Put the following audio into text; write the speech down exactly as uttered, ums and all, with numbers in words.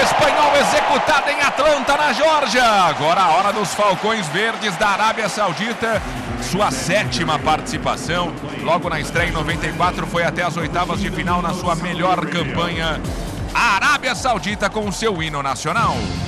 espanhol executado em Atlanta, na Geórgia. Agora a hora dos Falcões Verdes da Arábia Saudita. Sua sétima participação. Logo na estreia em noventa e quatro, foi até as oitavas de final na sua melhor campanha. A Arábia Saudita com o seu hino nacional.